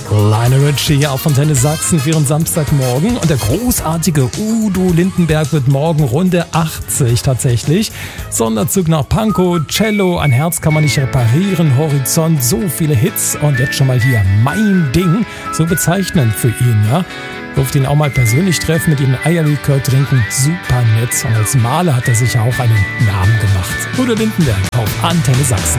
Lionel Richie auf Antenne Sachsen für ihren Samstagmorgen. Und der großartige Udo Lindenberg wird morgen Runde 80 tatsächlich. Sonderzug nach Pankow, Cello, ein Herz kann man nicht reparieren, Horizont, so viele Hits. Und jetzt schon mal hier Mein Ding, so bezeichnend für ihn, ja. Durfte ihn auch mal persönlich treffen, mit ihm ein Eierlikör trinken, super nett. Und als Maler hat er sich ja auch einen Namen gemacht. Udo Lindenberg auf Antenne Sachsen.